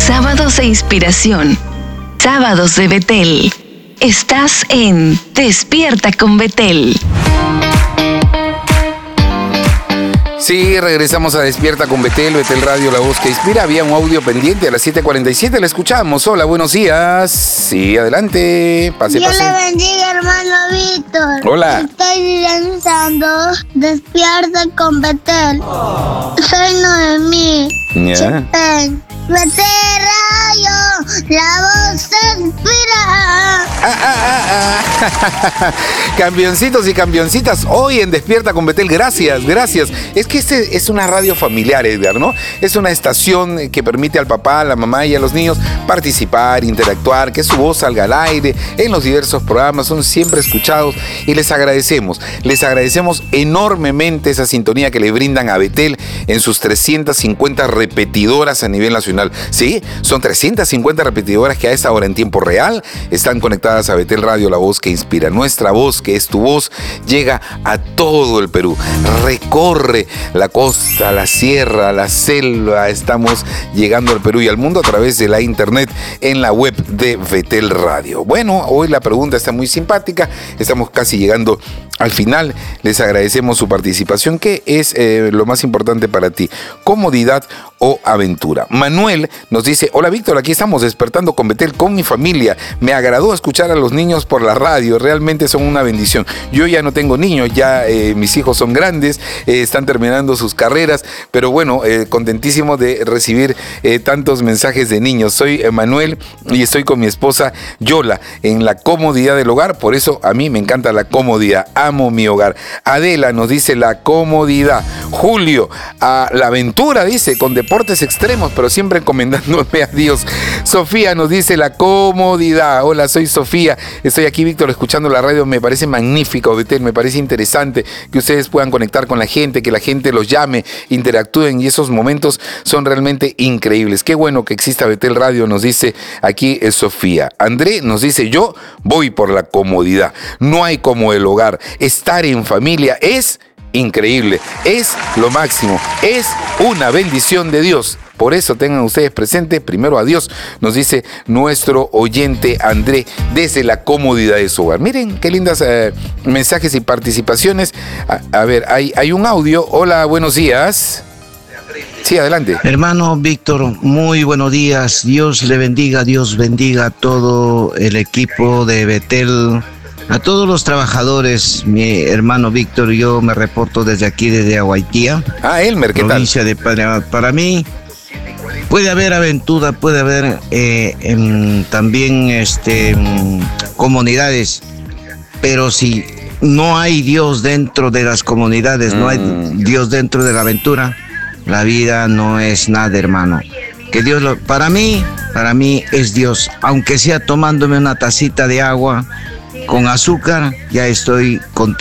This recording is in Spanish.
sábados de inspiración. Sábados de Betel. Estás en Despierta con Betel. Sí, regresamos a Despierta con Betel, Betel Radio, la voz que inspira. Había un audio pendiente a las 7:47, la escuchamos. Hola, buenos días. Sí, adelante. Pase. Dios le bendiga, hermano Víctor. Hola. Estoy lanzando Despierta con Betel. Soy Noemí. Chepén. Betel Radio, la voz que inspira. Campeoncitos y campeoncitas, hoy en Despierta con Betel, gracias. Es que este es una radio familiar, Edgar, ¿no? Es una estación que permite al papá, a la mamá y a los niños participar, interactuar, que su voz salga al aire en los diversos programas, son siempre escuchados y les agradecemos enormemente esa sintonía que le brindan a Betel en sus 350 repetidoras a nivel nacional. Sí, son 350 repetidoras que a esta hora en tiempo real están conectadas a Betel Radio, la voz que inspira. Nuestra voz, que es tu voz, llega a todo el Perú, recorre la costa, la sierra, la selva. Estamos llegando al Perú y al mundo a través de la internet en la web de Betel Radio. Bueno, hoy la pregunta está muy simpática, estamos casi llegando al final. Les agradecemos su participación. ¿Qué es lo más importante para ti? ¿Comodidad o aventura? Manuel nos dice: hola Víctor, aquí estamos despertando con Betel con mi familia. Me agradó escuchar a los niños por la radio, realmente son una bendición. Yo ya no tengo niños, ya mis hijos son grandes, están terminando sus carreras, pero bueno, contentísimo de recibir tantos mensajes de niños. Soy Manuel y estoy con mi esposa Yola en la comodidad del hogar, por eso a mí me encanta la comodidad, amo mi hogar. Adela nos dice la comodidad. Julio, a la aventura, dice, con deportes extremos, pero siempre encomendándome a Dios. Sofía nos dice la comodidad. Hola, soy Sofía, estoy aquí, Víctor, escuchando la radio. Me parece magnífico, Betel, me parece interesante que ustedes puedan conectar con la gente, que la gente los llame, interactúen, y esos momentos son realmente increíbles. Qué bueno que exista Betel Radio, nos dice aquí Sofía. André nos dice: yo voy por la comodidad, no hay como el hogar, estar en familia es increíble, es lo máximo, es una bendición de Dios. Por eso tengan ustedes presente primero a Dios, nos dice nuestro oyente André, desde la comodidad de su hogar. Miren qué lindas mensajes y participaciones. A ver, hay un audio. Hola, buenos días. Sí, adelante. Hermano Víctor, muy buenos días. Dios le bendiga, Dios bendiga a todo el equipo de Betel, a todos los trabajadores. Mi hermano Víctor, yo me reporto desde aquí, desde Aguaitía. Elmer, ¿qué provincia tal? Para mí, puede haber aventura, puede haber también comunidades, pero si no hay Dios dentro de las comunidades, no hay Dios dentro de la aventura, la vida no es nada, hermano. Que Dios para mí es Dios, aunque sea tomándome una tacita de agua con azúcar, ya estoy contento.